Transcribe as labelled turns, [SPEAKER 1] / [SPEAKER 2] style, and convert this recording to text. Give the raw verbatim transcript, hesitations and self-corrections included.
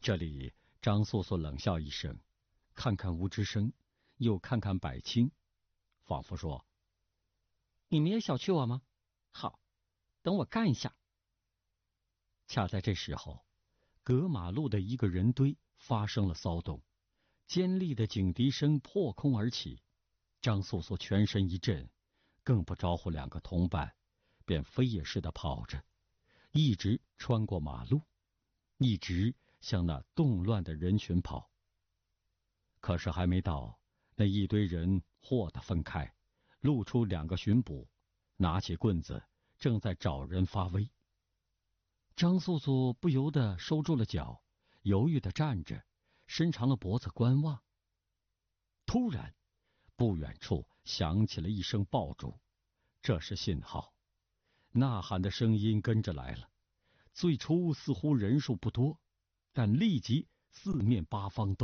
[SPEAKER 1] 这里，张素素冷笑一声，看看吴之生，又看看百清，仿佛说：“你们也小觑我吗？好，等我干一下。”恰在这时候，隔马路的一个人堆发生了骚动，尖利的警笛声破空而起。张素素全身一震，更不招呼两个同伴，便飞也似的跑着，一直穿过马路，一直向那动乱的人群跑。可是还没到，那一堆人豁地分开，露出两个巡捕，拿起棍子，正在找人发威。张素素不由得收住了脚，犹豫地站着，伸长了脖子观望。突然，不远处响起了一声爆竹，这是信号。呐喊的声音跟着来了，最初似乎人数不多，但立即四面八方都